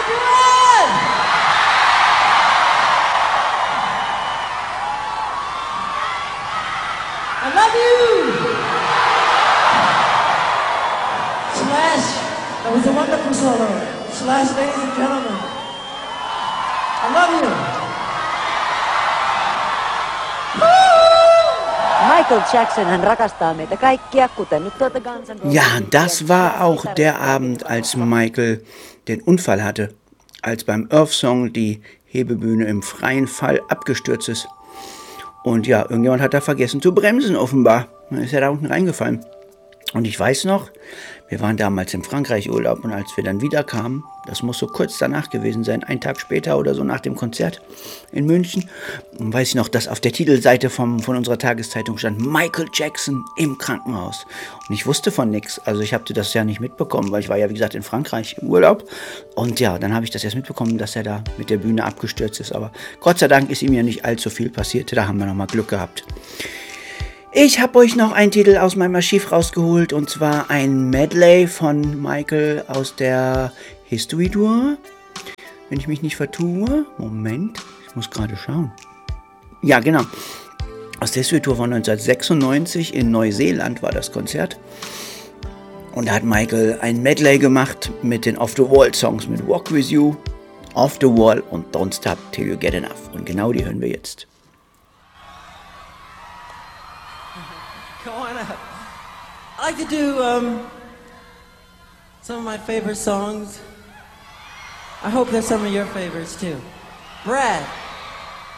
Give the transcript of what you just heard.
Brad! I love you! Slash, that was a wonderful solo. Slash, ladies and gentlemen. I love you! Michael Jackson, hän rakastaa meitä kaikkia, kuten nyt tuota Guns N' Roses. Ja, das war auch der Abend, als Michael den Unfall hatte, als beim Earth Song die Hebebühne im freien Fall abgestürzt ist. Und ja, irgendjemand hat da vergessen zu bremsen offenbar. Dann ist er da unten reingefallen. Und ich weiß noch, wir waren damals in Frankreich Urlaub und als wir dann wieder kamen, das muss so kurz danach gewesen sein, einen Tag später oder so nach dem Konzert in München, weiß ich noch, dass auf der Titelseite von unserer Tageszeitung stand Michael Jackson im Krankenhaus. Und ich wusste von nichts, also ich hatte das ja nicht mitbekommen, weil ich war ja wie gesagt in Frankreich im Urlaub. Und ja, dann habe ich das erst mitbekommen, dass er da mit der Bühne abgestürzt ist. Aber Gott sei Dank ist ihm ja nicht allzu viel passiert, da haben wir nochmal Glück gehabt. Ich habe euch noch einen Titel aus meinem Archiv rausgeholt, und zwar ein Medley von Michael aus der History Tour. Wenn ich mich nicht vertue. Moment, ich muss gerade schauen. Ja, genau. Aus der History Tour von 1996 in Neuseeland war das Konzert. Und da hat Michael ein Medley gemacht mit den Off-the-Wall-Songs, mit Walk With You, Off the Wall und Don't Stop Till You Get Enough. Und genau die hören wir jetzt. Come on up. I like to do some of my favorite songs. I hope they're some of your favorites too. Brad.